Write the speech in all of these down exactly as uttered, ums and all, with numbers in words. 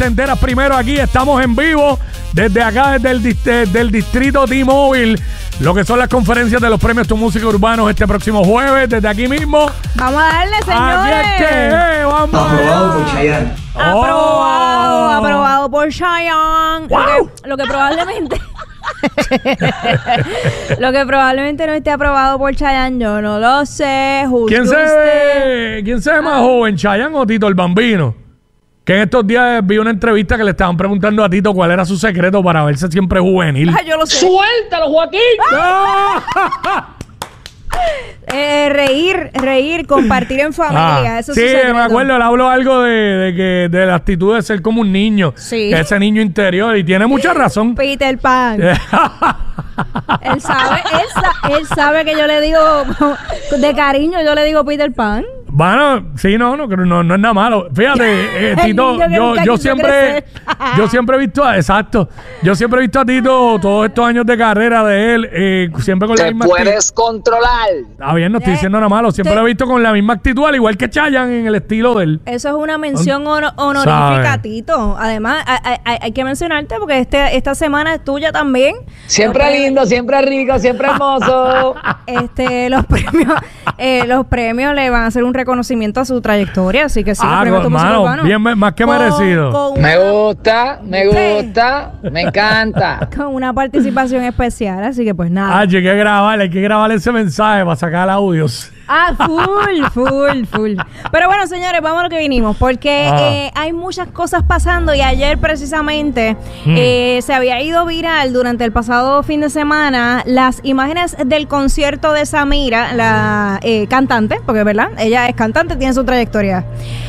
te enteras primero aquí. Estamos en vivo desde acá, desde el, desde el distrito T-Mobile. Lo que son las conferencias de los premios Tu Música Urbanos este próximo jueves, desde aquí mismo. Vamos a darle, señores. Aquí es que, eh, vamos aprobado por Chayanne. Aprobado, Oh. aprobado por Chayanne. Wow. Lo, que, lo que probablemente... lo que probablemente no esté aprobado por Chayanne, yo no lo sé. ¿Quién se ve, ¿Quién se ve más Ah. joven, Chayanne o Tito el Bambino? Que en estos días vi una entrevista que le estaban preguntando a Tito cuál era su secreto para verse siempre juvenil. Ah, yo lo sé. ¡Suéltalo, Joaquín! Eh, reír, reír, compartir en familia. Ah, Eso sí, es su secreto. me acuerdo, él habló algo de, de que de la actitud de ser como un niño. Sí. Que ese niño interior, y tiene mucha razón. Peter Pan. Él sabe, él, sa- él sabe que yo le digo de cariño, yo le digo Peter Pan. Bueno, sí, no, no, no, no es nada malo. Fíjate, eh, El Tito, niño que yo, nunca yo quiso siempre, crecer. yo siempre he visto, a- exacto, yo siempre he visto a Tito todos estos años de carrera de él, eh, siempre con la Te misma puedes controlar. actitud. Está bien, no estoy Eh, diciendo nada malo, siempre te- lo he visto con la misma actitud, al igual que Chayanne en el estilo de él. Eso es una mención hono- honorífica, Sabe. Tito. Además, hay, hay- hay que mencionarte porque este, esta semana es tuya también. Siempre Los pre- lindo, siempre rico, siempre hermoso. Este, los premios, eh, los premios le van a hacer un reconocimiento a su trayectoria, así que sí, los Ah, premios Tu Música mano, Urbana. bien, más que Con- merecido. con Me una- gusta, me gusta, me encanta. Con una participación especial, así que pues nada. Ah, hay que grabar, hay que grabar ese mensaje para sacar audios. Ah, full, full, full. Pero bueno, señores, vamos a lo que vinimos, porque Ah. eh, hay muchas cosas pasando y ayer precisamente Mm. eh, se había ido viral durante el pasado fin de semana las imágenes del concierto de Samira, la eh, cantante, porque verdad, ella es cantante, tiene su trayectoria.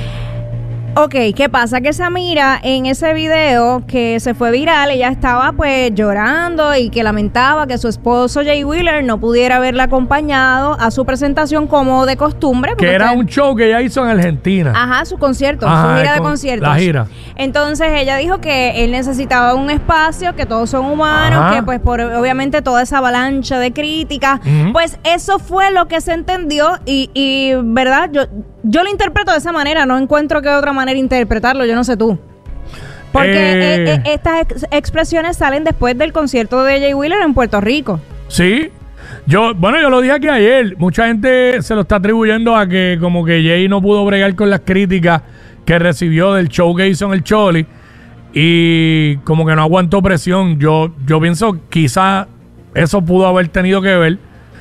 Ok, ¿qué pasa? Que Samira en ese video que se fue viral, ella estaba pues llorando y que lamentaba que su esposo Jay Wheeler no pudiera haberla acompañado a su presentación como de costumbre. porque Que era usted- un show que ella hizo en Argentina. Ajá, su concierto, Ajá, su gira de con- conciertos. la gira. Entonces ella dijo que él necesitaba un espacio, que todos son humanos, Ajá. que pues por obviamente toda esa avalancha de críticas, Ujú. pues eso fue lo que se entendió y, y verdad, yo, yo lo interpreto de esa manera, no encuentro que otra manera interpretarlo, yo no sé tú. Porque Eh. eh, eh, estas ex- expresiones salen después del concierto de Jay Wheeler en Puerto Rico. Sí. Yo, bueno, yo lo dije aquí ayer. Mucha gente se lo está atribuyendo a que como que Jay no pudo bregar con las críticas que recibió del show que hizo en el Choli y como que no aguantó presión. Yo, yo pienso quizá eso pudo haber tenido que ver.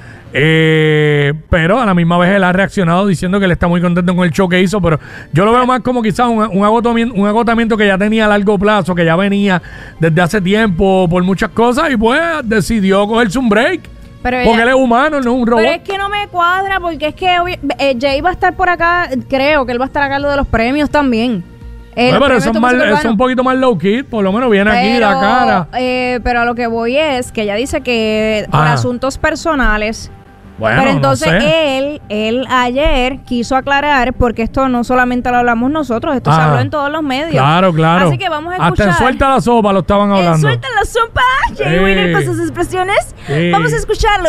Eh, pero a la misma vez él ha reaccionado diciendo que él está muy contento con el show que hizo, pero yo lo veo más como quizás un, un agotamiento, un agotamiento que ya tenía a largo plazo, que ya venía desde hace tiempo por muchas cosas y pues decidió cogerse un break. Pero Porque ella- él es humano, no es un robot. Pero es que no me cuadra porque es que obvi- eh, Jay va a estar por acá, creo que él va a estar acá lo de los premios también. Eh, Bueno, los pero premios eso es, Tu más- Música eso es Urbana. un poquito más low key, por lo menos viene aquí la cara. eh, pero a lo que voy es que ella dice que por Ah. asuntos personales. Bueno, pero no entonces sé. él, él ayer quiso aclarar, porque esto no solamente lo hablamos nosotros, esto se Ah. habló en todos los medios. Claro, claro. Así que vamos a Hasta escuchar. en Suelta la Sopa lo estaban En hablando. Suelta la sopa, Jay Sí. Wheeler con sus expresiones. Sí. Vamos a escucharlo.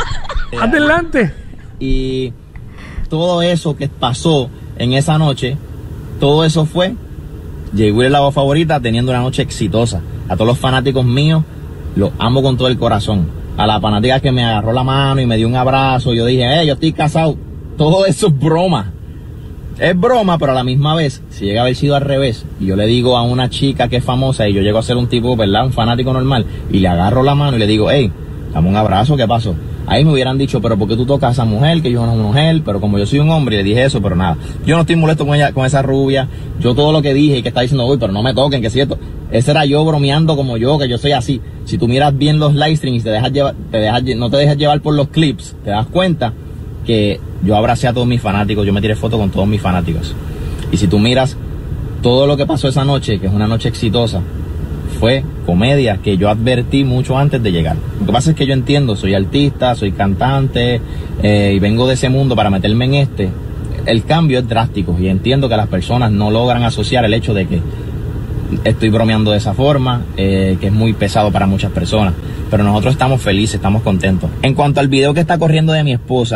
Adelante. Y todo eso que pasó en esa noche, todo eso fue Jay Wheeler, la voz favorita, teniendo una noche exitosa. A todos los fanáticos míos, los amo con todo el corazón. A la fanática que me agarró la mano y me dio un abrazo, yo dije, eh, yo estoy casado. Todo eso es broma. Es broma, pero a la misma vez, si llega a haber sido al revés, y yo le digo a una chica que es famosa y yo llego a ser un tipo, ¿verdad? Un fanático normal, y le agarro la mano y le digo, hey, dame un abrazo, ¿qué pasó? Ahí me hubieran dicho, pero ¿por qué tú tocas a esa mujer? Que yo no soy una mujer, pero como yo soy un hombre, y le dije eso, pero nada. Yo no estoy molesto con ella, con esa rubia. Yo todo lo que dije y que está diciendo, uy, pero no me toquen, que es cierto. Ese era yo bromeando como yo, que yo soy así. Si tú miras bien los live streams y te dejas llevar, te dejas, lle- no te dejas llevar por los clips, te das cuenta que yo abracé a todos mis fanáticos, yo me tiré foto con todos mis fanáticos. Y si tú miras todo lo que pasó esa noche, que es una noche exitosa, fue comedia que yo advertí mucho antes de llegar. Lo que pasa es que yo entiendo, soy artista, soy cantante eh, y vengo de ese mundo para meterme en este. El cambio es drástico y entiendo que las personas no logran asociar el hecho de que estoy bromeando de esa forma, eh, que es muy pesado para muchas personas. Pero nosotros estamos felices, estamos contentos. En cuanto al video que está corriendo de mi esposa,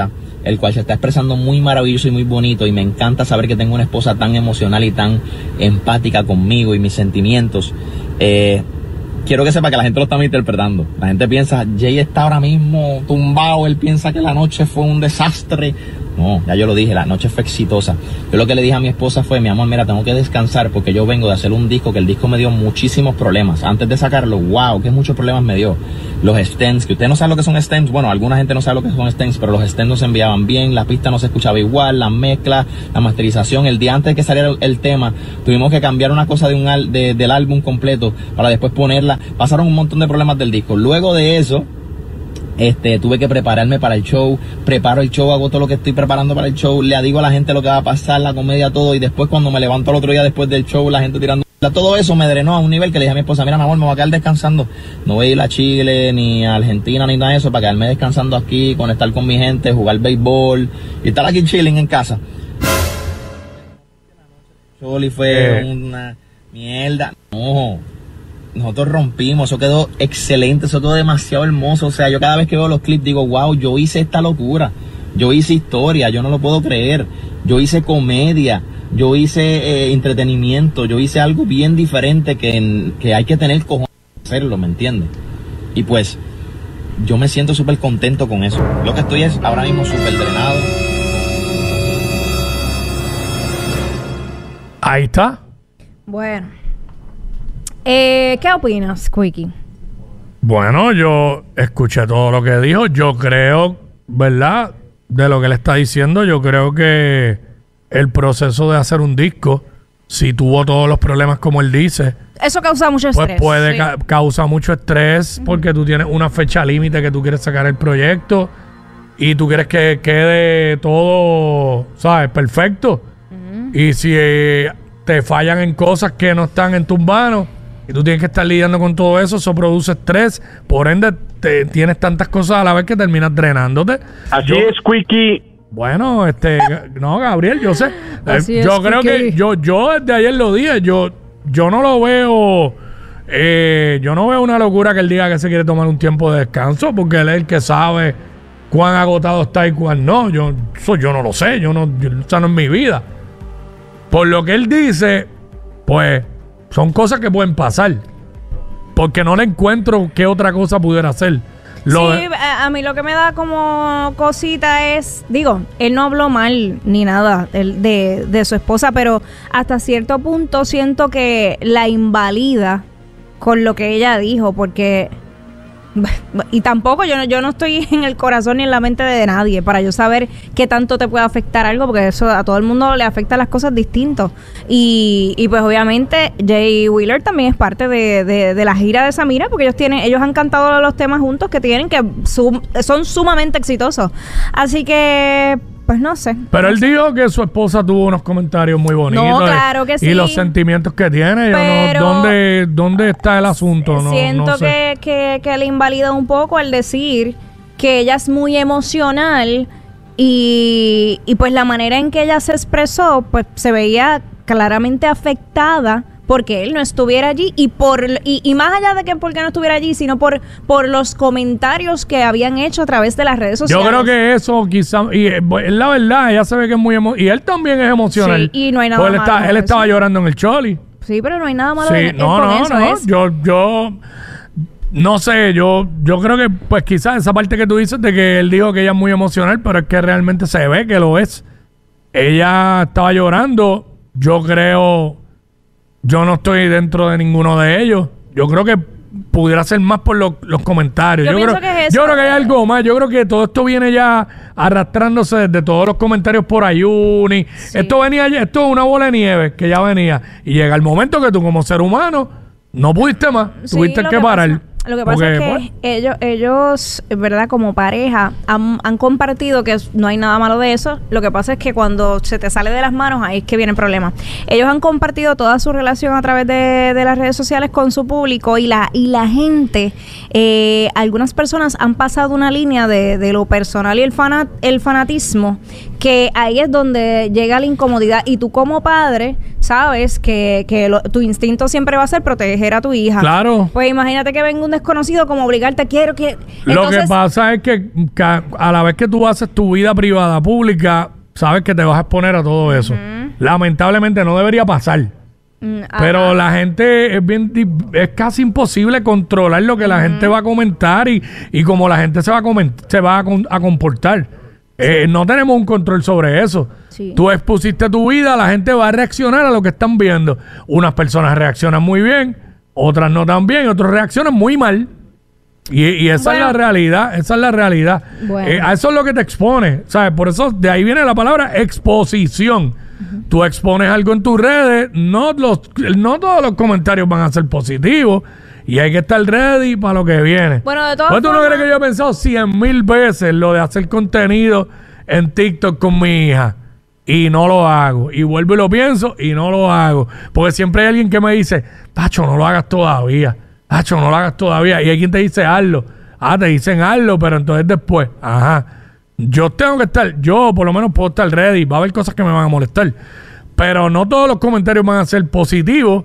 el cual se está expresando muy maravilloso y muy bonito, y me encanta saber que tengo una esposa tan emocional y tan empática conmigo y mis sentimientos. Eh, quiero que sepa que la gente lo está interpretando. La gente piensa, Jay está ahora mismo tumbado, él piensa que la noche fue un desastre. No, ya yo lo dije, la noche fue exitosa. Yo lo que le dije a mi esposa fue, mi amor, mira, tengo que descansar porque yo vengo de hacer un disco, que el disco me dio muchísimos problemas. Antes de sacarlo, wow, que muchos problemas me dio. Los stems, que usted no sabe lo que son stems, bueno, alguna gente no sabe lo que son stems, pero los stems no se enviaban bien, la pista no se escuchaba igual, la mezcla, la masterización. El día antes de que saliera el tema, tuvimos que cambiar una cosa de un al, de, del álbum completo para después ponerla. Pasaron un montón de problemas del disco. Luego de eso, Este, tuve que prepararme para el show, preparo el show, hago todo lo que estoy preparando para el show, le digo a la gente lo que va a pasar, la comedia, todo, y después cuando me levanto al otro día después del show, la gente tirando, todo eso me drenó a un nivel que le dije a mi esposa, mira, mi amor, me voy a quedar descansando, no voy a ir a Chile, ni a Argentina, ni nada de eso, para quedarme descansando aquí, conectar con mi gente, jugar béisbol, y estar aquí chilling en casa. Choli fue eh. una mierda, no. Nosotros rompimos, eso quedó excelente, eso quedó demasiado hermoso. O sea, yo cada vez que veo los clips digo, wow, yo hice esta locura, yo hice historia, yo no lo puedo creer, yo hice comedia, yo hice eh, entretenimiento, yo hice algo bien diferente que, que hay que tener cojones para hacerlo, ¿me entiendes? Y pues, yo me siento súper contento con eso. Lo que estoy es ahora mismo súper drenado. Ahí está. Bueno. Eh, ¿Qué opinas, Quickie? Bueno, yo escuché todo lo que dijo. Yo creo, ¿verdad? De lo que él está diciendo, yo creo que el proceso de hacer un disco, si tuvo todos los problemas como él dice, eso causa mucho pues estrés. puede sí. ca- causar mucho estrés, uh-huh. porque tú tienes una fecha límite que tú quieres sacar el proyecto y tú quieres que quede todo, ¿sabes? Perfecto. Uh-huh. Y si eh, te fallan en cosas que no están en tus manos, y tú tienes que estar lidiando con todo eso, eso produce estrés, por ende te, tienes tantas cosas a la vez que terminas drenándote. Así yo, es, Quickie. Bueno, este, no, Gabriel, yo sé. Así eh, es, yo creo Quickie. que yo, yo desde ayer lo dije, yo, yo no lo veo, eh, yo no veo una locura que él diga que se quiere tomar un tiempo de descanso, porque él es el que sabe cuán agotado está y cuán no. Yo, eso yo no lo sé, yo no, yo, eso no es mi vida. Por lo que él dice, pues son cosas que pueden pasar. Porque no le encuentro qué otra cosa pudiera hacer. Lo sí, de... a, a mí lo que me da como cosita es, digo, él no habló mal ni nada de, de, de su esposa, pero hasta cierto punto siento que la invalida con lo que ella dijo, porque... Y tampoco yo no, yo no estoy en el corazón ni en la mente de nadie para yo saber qué tanto te puede afectar algo, porque eso a todo el mundo le afecta las cosas distintos. Y, y pues obviamente Jay Wheeler también es parte de, de, de la gira de Samira, porque ellos tienen, ellos han cantado los temas juntos que tienen, que sum, son sumamente exitosos. Así que pues no sé. Pero él dijo que su esposa tuvo unos comentarios muy bonitos. No, claro que sí. Y los sentimientos que tiene. Yo Pero no, ¿dónde, ¿Dónde está el asunto? No, siento no sé. que, que, que le invalida un poco al decir que ella es muy emocional y, y pues la manera en que ella se expresó, pues se veía claramente afectada porque él no estuviera allí y por y, y más allá de que porque no estuviera allí, sino por por los comentarios que habían hecho a través de las redes sociales. Yo creo que eso quizá, y es la verdad, ella se ve que es muy emocional, y él también es emocional. Sí, y no hay nada él malo está, con él eso. estaba llorando en el Choli. Sí, pero no hay nada malo Sí, en, no, con no, eso. no, Es, yo, yo, no sé, yo, yo creo que pues quizás esa parte que tú dices de que él dijo que ella es muy emocional, pero es que realmente se ve que lo es. Ella estaba llorando, yo creo... Yo no estoy dentro de ninguno de ellos. Yo creo que pudiera ser más por lo, los comentarios. Yo Yo, pienso creo, que es yo eso. creo que hay algo más. Yo creo que todo esto viene ya arrastrándose desde todos los comentarios por Ayuni. Sí. Esto venía, ya- esto es una bola de nieve que ya venía. Y llega el momento que tú como ser humano no pudiste más. Sí, Tuviste lo que que parar. pasa- Lo que pasa Porque, es que pues, ellos, ellos, ¿verdad? Como pareja, han, han compartido que no hay nada malo de eso. Lo que pasa es que cuando se te sale de las manos, ahí es que viene el problema. Ellos han compartido toda su relación a través de, de las redes sociales con su público y la, y la gente, eh, algunas personas han pasado una línea de, de lo personal y el, fanat, el fanatismo, que ahí es donde llega la incomodidad. Y tú como padre sabes que, que lo- tu instinto siempre va a ser proteger a tu hija. Claro. Pues imagínate que venga un desconocido como obligarte, quiero que... Lo Entonces, que pasa es que ca- a la vez que tú haces tu vida privada pública, sabes que te vas a exponer a todo eso. Lamentablemente no debería pasar. mm, Pero ajá. la gente es bien di- es casi imposible controlar lo que la gente va a comentar y, y cómo la gente se va a coment- se va a, con- a comportar. Eh, no tenemos un control sobre eso. Sí. Tú expusiste tu vida, la gente va a reaccionar a lo que están viendo. Unas personas reaccionan muy bien, otras no tan bien, otros reaccionan muy mal. Y, y esa Bueno. es la realidad, esa es la realidad. Bueno. Eh, a eso es lo que te expone, ¿sabes? Por eso de ahí viene la palabra exposición. Tú expones algo en tus redes, no, los, no todos los comentarios van a ser positivos y hay que estar ready para lo que viene. Bueno, de todas ¿Pues tú no formas- crees que yo he pensado cien mil veces lo de hacer contenido en TikTok con mi hija? Y no lo hago. Y vuelvo y lo pienso y no lo hago. Porque siempre hay alguien que me dice, Tacho, no lo hagas todavía. Tacho, no lo hagas todavía. Y hay quien te dice, hazlo. Ah, te dicen hazlo, pero entonces después, ajá. Yo tengo que estar, yo por lo menos puedo estar ready. Va a haber cosas que me van a molestar. Pero no todos los comentarios van a ser positivos.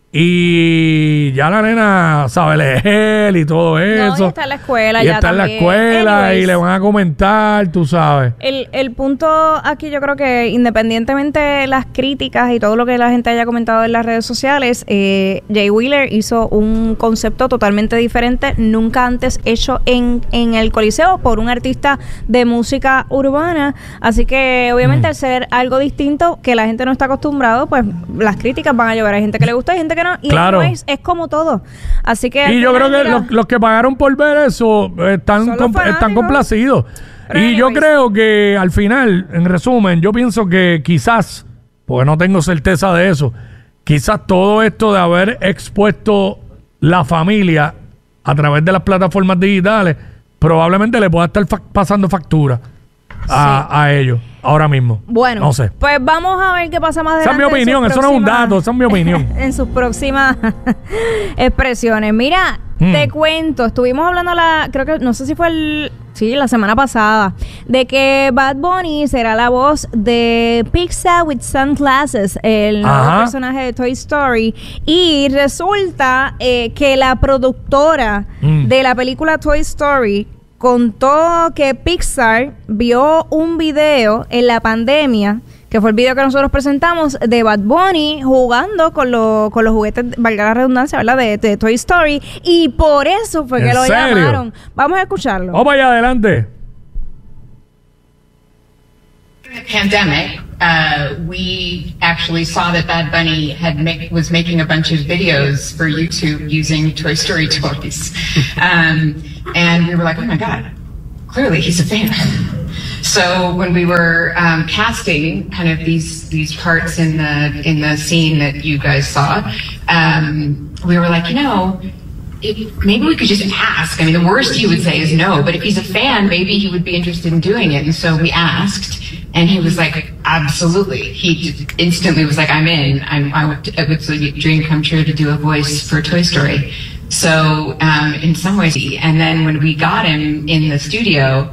Y ya la nena sabe leer y todo eso. No, y está en la escuela Y ya está en la también. escuela Anyways. y le van a comentar, tú sabes. El, el punto aquí yo creo que independientemente de las críticas y todo lo que la gente haya comentado en las redes sociales, eh, Jay Wheeler hizo un concepto totalmente diferente, nunca antes hecho en, en el Coliseo por un artista de música urbana. Así que obviamente Mm. al ser algo distinto que la gente no está acostumbrado, pues las críticas van a llover. Hay gente que le gusta y gente que no. Y Claro. anyways, es como todo. Así que al Y yo final, creo que mira, los, los que pagaron por ver eso eh, están, Son los com- están fanáticos. complacidos. Pero y yo anyways. creo que al final, en resumen, yo pienso que quizás, porque no tengo certeza de eso, quizás todo esto de haber expuesto la familia a través de las plataformas digitales, probablemente le pueda estar fa- pasando factura a, a ellos ahora mismo. Bueno, No sé. pues vamos a ver qué pasa más Esa es adelante. mi en sus opinión, eso no es un próximas- dato, esa es mi opinión. en sus próximas expresiones. Mira, Hmm. te cuento, estuvimos hablando la, creo que, no sé si fue el, sí, la semana pasada, de que Bad Bunny será la voz de Pixar with Sunglasses, el nuevo Ajá. personaje de Toy Story, y resulta eh, que la productora Mm. de la película Toy Story contó que Pixar vio un video en la pandemia, que fue el video que nosotros presentamos, de Bad Bunny jugando con, lo- con los juguetes, valga la redundancia, ¿verdad? De, de Toy Story. Y por eso fue que ¿En lo serio? llamaron. Vamos a escucharlo. Vamos allá adelante. During the pandemic, uh, we actually saw that Bad Bunny had make, was making a bunch of videos for YouTube using Toy Story toys, um, and we were like, "Oh my God, clearly he's a fan." So when we were um, casting kind of these these parts in the in the scene that you guys saw, um, we were like, you know. It, maybe we could just ask. I mean, the worst he would say is no, but if he's a fan, maybe he would be interested in doing it. And so we asked, and he was like, absolutely. He just instantly was like, I'm in. I'm, I would, it was a dream come true to do a voice for Toy Story. So, um, in some ways, and then when we got him in the studio,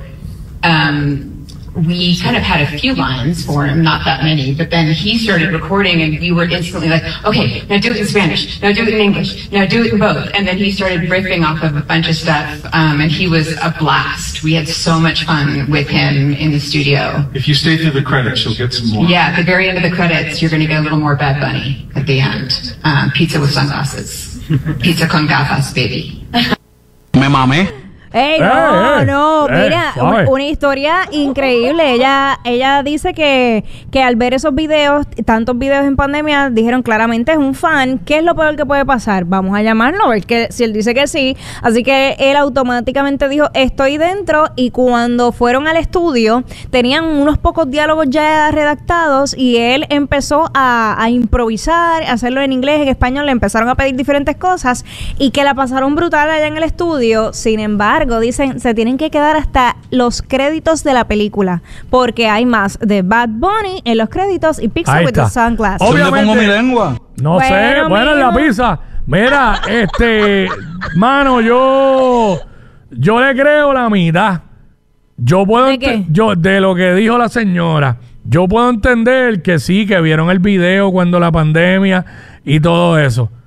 um, we kind of had a few lines for him, not that many, but then he started recording and we were instantly like, okay, now do it in Spanish, now do it in English, now do it in both. And then he started riffing off of a bunch of stuff, um, and he was a blast. We had so much fun with him in the studio. If you stay through the credits, you'll get some more. Yeah, at the very end of the credits, you're going to get a little more Bad Bunny at the end. Um, pizza with sunglasses. Pizza con gafas, baby. Me mamé. Ey, Eh, no, eh, no, eh, mira, suave. una, una historia increíble. Ella ella dice que, que al ver esos videos, tantos videos en pandemia, dijeron claramente es un fan. ¿Qué es lo peor que puede pasar? Vamos a llamarlo, a ver que, si él dice que sí. Así que él automáticamente dijo, estoy dentro. Y cuando fueron al estudio, tenían unos pocos diálogos ya redactados y él empezó a, a improvisar, a hacerlo en inglés, en español, le empezaron a pedir diferentes cosas y que la pasaron brutal allá en el estudio. Sin embargo, dicen, se tienen que quedar hasta los créditos de la película, porque hay más de Bad Bunny en los créditos y Pixar Ahí with the está. Sunglasses. Obvio. ¿Dónde pongo mi lengua? No Bueno, sé, bueno, en la mijo. pizza. Mira, este, mano, yo, yo le creo la mitad. Yo puedo, ¿De ente- qué? yo, de lo que dijo la señora, yo puedo entender que sí, que vieron el video cuando la pandemia y todo eso.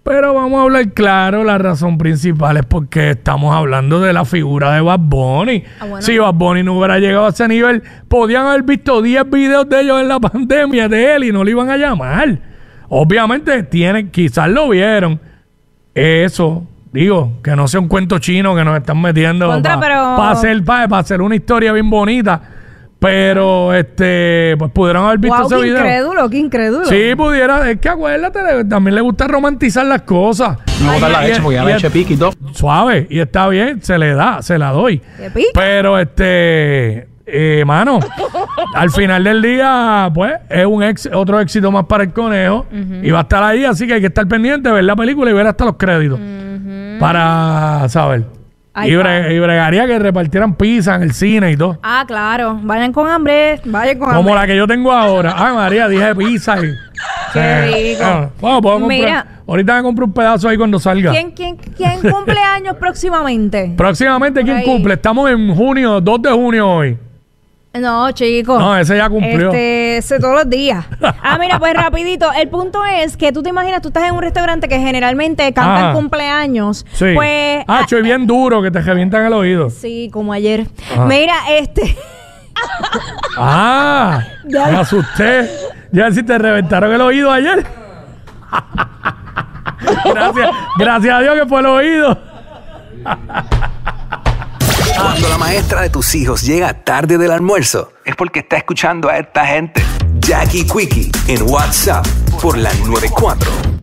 Pero vamos a hablar claro, la razón principal es porque estamos hablando de la figura de Bad Bunny. Ah, bueno. Si Bad Bunny no hubiera llegado a ese nivel, podían haber visto diez videos de ellos en la pandemia de él y no le iban a llamar. Obviamente tienen, quizás lo vieron. Eso, digo, que no sea un cuento chino que nos están metiendo Contra, para pero- hacer, pa- pa hacer una historia bien bonita. Pero, este, pues pudieron haber visto Wow, ese qué video. incrédulo, qué incrédulo. Sí, pudiera. Es que acuérdate, le- también le gusta romantizar las cosas. Me botar la Y- leche porque ya y- la leche pica y todo. Suave, y está bien, se le da, se la doy. ¿Te pica? Pero, este, eh, mano, al final del día, pues, es un ex, otro éxito más para el conejo. Y va a estar ahí, así que hay que estar pendiente, ver la película y ver hasta los créditos. Para saber. Ay, y, bre- y bregaría que repartieran pizza en el cine y todo. Ah, claro. Vayan con hambre, vayan con Como hambre. la que yo tengo ahora. Ah, María, dije pizza y... Qué rico. Ah, bueno, puedo comprar- Mira. ahorita me compro un pedazo ahí cuando salga. ¿Quién, quién, quién cumple años próximamente? Próximamente, ¿quién Ahí. cumple? Estamos en junio, dos de junio hoy. No, chicos. No, ese ya cumplió. Este, ese todos los días. Ah, mira, pues rapidito. El punto es que tú te imaginas, tú estás en un restaurante que generalmente cantan Ajá. cumpleaños. Sí. Pues... Ah, ah, estoy bien duro que te revientan el oído. sí, como ayer. Ajá. Mira, este... Ah, Ya. me asusté. Ya si te reventaron el oído ayer. gracias, gracias a Dios que fue el oído. Cuando la maestra de tus hijos llega tarde del almuerzo, es porque está escuchando a esta gente. Jackie Quickie en WhatsApp por la noventa y cuatro.